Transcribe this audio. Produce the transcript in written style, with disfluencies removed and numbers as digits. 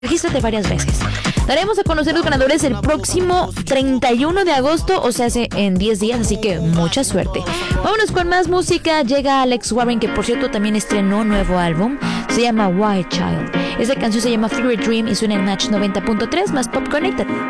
Regístrate varias veces. Daremos a conocer los ganadores el próximo 31 de agosto, o sea, en 10 días, así que mucha suerte. Vámonos con más música. Llega Alex Warren, que por cierto también estrenó nuevo álbum. Se llama White Child. Esa canción se llama Fever Dream y suena en Match 90.3 más Pop Connected.